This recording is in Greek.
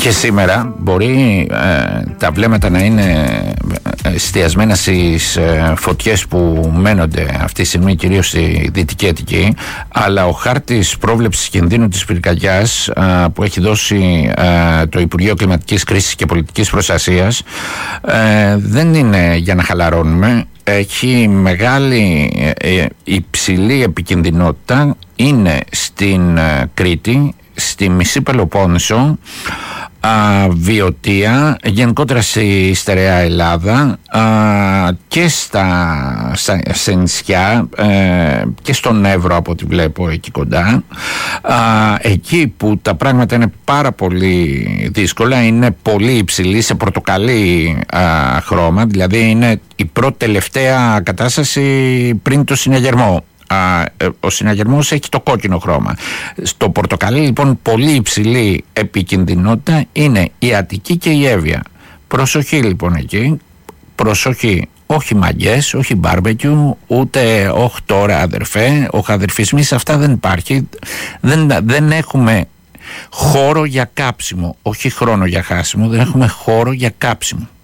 Και σήμερα μπορεί τα βλέμματα να είναι εστιασμένα στις φωτιές που μένονται αυτή τη στιγμή κυρίως στη Δυτική Αττική, αλλά ο χάρτης πρόβλεψης κινδύνου της πυρκαγιάς που έχει δώσει το Υπουργείο Κλιματικής Κρίσης και Πολιτικής Προστασίας δεν είναι για να χαλαρώνουμε. Έχει μεγάλη υψηλή επικινδυνότητα, είναι στην Κρήτη, στη μισή Πελοπόννησο, Βιωτία, γενικότερα στη στερεά Ελλάδα και σε νησιά και στον Εύρο από ό,τι βλέπω εκεί κοντά. Εκεί που τα πράγματα είναι πάρα πολύ δύσκολα, είναι πολύ υψηλή σε πορτοκαλί χρώμα, δηλαδή είναι η πρώτη τελευταία κατάσταση πριν το συναγερμό. Ο συναγερμός έχει το κόκκινο χρώμα. Στο πορτοκαλί λοιπόν πολύ υψηλή επικινδυνότητα είναι η Αττική και η Εύβοια. Προσοχή λοιπόν εκεί, προσοχή, όχι μαγκές, όχι μπάρμπεκιου, ούτε όχι τώρα αδερφέ, όχι αδερφισμοί, αυτά δεν υπάρχει. Δεν έχουμε χώρο για κάψιμο, όχι χρόνο για χάσιμο, δεν έχουμε χώρο για κάψιμο.